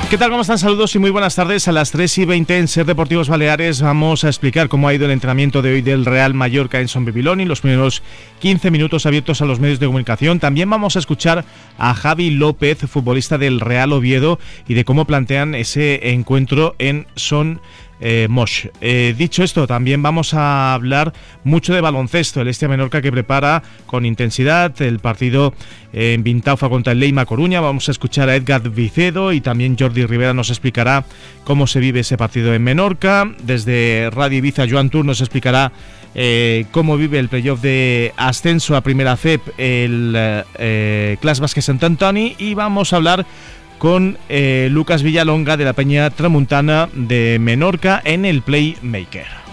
¿Qué tal? ¿Cómo están? Saludos y muy buenas tardes. A las 3:20 en Ser Deportivos Baleares vamos a explicar cómo ha ido el entrenamiento de hoy del Real Mallorca en Son Bibiloni, los primeros 15 minutos abiertos a los medios de comunicación. También vamos a escuchar a Javi López, futbolista del Real Oviedo, y de cómo plantean ese encuentro en Son Moix. Dicho esto, también vamos a hablar mucho de baloncesto. El Hestia Menorca, que prepara con intensidad el partido en Vintaufa contra el Leima Coruña. Vamos a escuchar a Edgar Vicedo y también Jordi Rivera nos explicará cómo se vive ese partido en Menorca. Desde Radio Ibiza, Joan Tur nos explicará cómo vive el playoff de ascenso a Primera FEP el Clas Bàsquet Sant Antoni, y vamos a hablar con Lucas Villalonga de la Peña Tramuntana de Menorca en el Playmaker.